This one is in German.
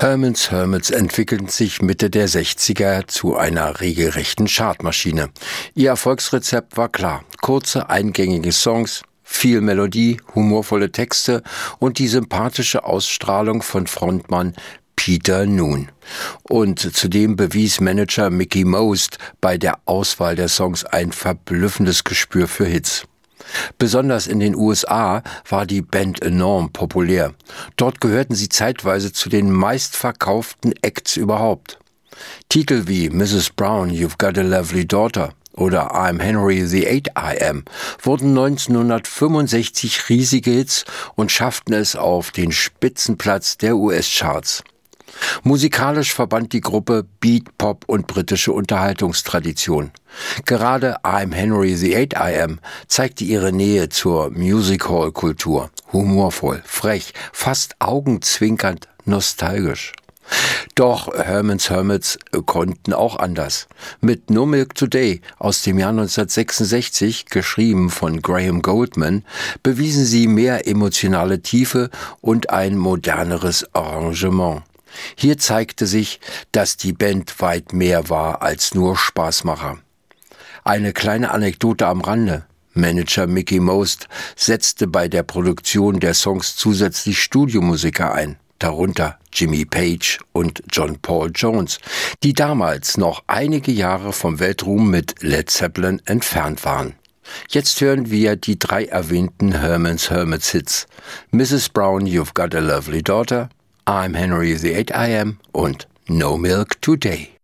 Herman's Hermits entwickelten sich Mitte der 60er zu einer regelrechten Chartmaschine. Ihr Erfolgsrezept war klar: kurze, eingängige Songs, viel Melodie, humorvolle Texte und die sympathische Ausstrahlung von Frontmann Peter Noone. Und zudem bewies Manager Mickie Most bei der Auswahl der Songs ein verblüffendes Gespür für Hits. Besonders in den USA war die Band enorm populär. Dort gehörten sie zeitweise zu den meistverkauften Acts überhaupt. Titel wie Mrs. Brown, You've Got a Lovely Daughter oder I'm Henry the 8am wurden 1965 riesige Hits und schafften es auf den Spitzenplatz der US-Charts. Musikalisch verband die Gruppe Beat, Pop und britische Unterhaltungstradition. Gerade I'm Henry the 8am zeigte ihre Nähe zur Music-Hall-Kultur. Humorvoll, frech, fast augenzwinkernd, nostalgisch. Doch Herman's Hermits konnten auch anders. Mit No Milk Today aus dem Jahr 1966, geschrieben von Graham Goldman, bewiesen sie mehr emotionale Tiefe und ein moderneres Arrangement. Hier zeigte sich, dass die Band weit mehr war als nur Spaßmacher. Eine kleine Anekdote am Rande: Manager Mickie Most setzte bei der Produktion der Songs zusätzlich Studiomusiker ein, darunter Jimmy Page und John Paul Jones, die damals noch einige Jahre vom Weltruhm mit Led Zeppelin entfernt waren. Jetzt hören wir die 3 erwähnten Herman's Hermits Hits: Mrs. Brown, You've Got a Lovely Daughter, I'm Henry the 8am und No Milk Today.